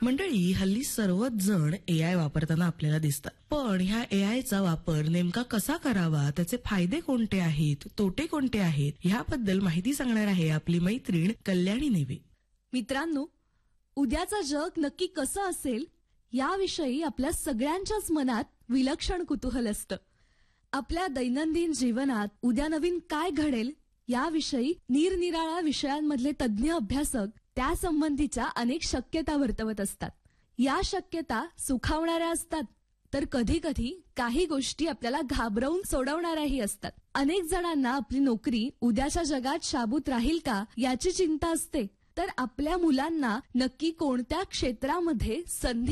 मंडळी, हल्ली सर्वच जण एआय वापरताना आपल्याला दिसतात. पण ह्या एआयचा वापर नेमका कसा करावा, त्याचे फायदे कोणते आहेत, तोटे कोणते आहेत, ह्याबद्दल माहिती सांगणार आहे आपली मैत्रीण कल्याणी नेवे. मित्रांनो, उद्याचं जग नक्की कसं असेल याविषयी आपल्या सगळ्यांच्याच मनात विलक्षण कुतूहल असतं. आपल्या दैनंदिन जीवनात उद्या नवीन काय घडेल याविषयी निरनिराळ्या विषयांमधले तज्ज्ञ अभ्यासक त्यासंबंधीच्या अनेक शक्यता वर्तवत असतात. या शक्यता सुखावणाऱ्या असतात, तर कधी कधी काही गोष्टी आपल्याला घाबरवून सोडवणाऱ्याही असतात. अनेक जणांना आपली नोकरी उद्याच्या जगात शाबूत राहील का याची चिंता असते, तर आपल्या मुलांना नक्की कोणत्या क्षेत्रामध्ये संधी